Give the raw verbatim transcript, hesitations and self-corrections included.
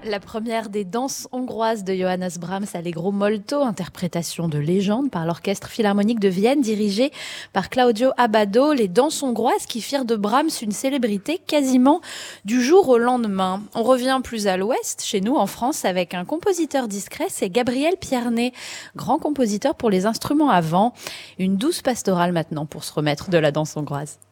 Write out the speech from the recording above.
La première des danses hongroises de Johannes Brahms, Allegro Molto, interprétation de légende par l'Orchestre Philharmonique de Vienne, dirigé par Claudio Abbado. Les danses hongroises qui firent de Brahms une célébrité quasiment du jour au lendemain. On revient plus à l'ouest, chez nous en France, avec un compositeur discret, c'est Gabriel Pierné, grand compositeur pour les instruments à vent. Une douce pastorale maintenant pour se remettre de la danse hongroise.